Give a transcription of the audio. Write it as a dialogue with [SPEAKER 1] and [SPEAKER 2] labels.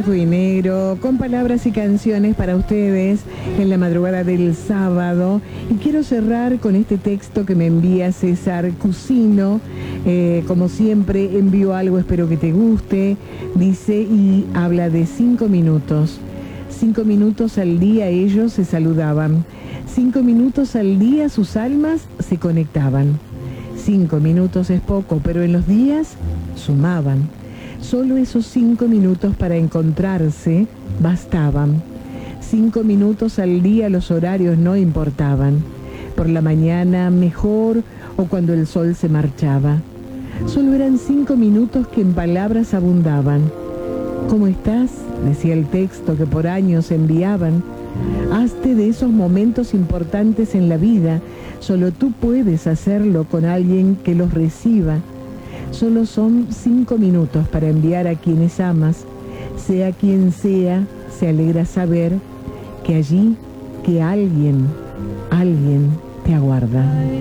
[SPEAKER 1] blanco y negro, con palabras y canciones para ustedes en la madrugada del sábado. Y quiero cerrar con este texto que me envía César Cusino. Como siempre, envío algo, espero que te guste. Dice, y habla de 5 minutos. 5 minutos al día ellos se saludaban. 5 minutos al día sus almas se conectaban. 5 minutos es poco, pero en los días sumaban. Solo esos 5 minutos para encontrarse bastaban. 5 minutos al día los horarios no importaban. Por la mañana mejor o cuando el sol se marchaba. Solo eran 5 minutos que en palabras abundaban. ¿Cómo estás?, decía el texto que por años enviaban. Hazte de esos momentos importantes en la vida. Solo tú puedes hacerlo con alguien que los reciba. Solo son 5 minutos para enviar a quienes amas. Sea quien sea, se alegra saber que allí, que alguien te aguarda.